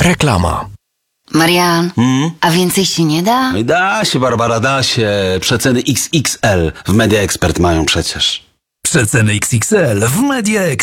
Reklama. Marian, a więcej się nie da? No i da się, Barbara, da się. Przeceny XXL w Media Expert mają przecież. Przeceny XXL w Media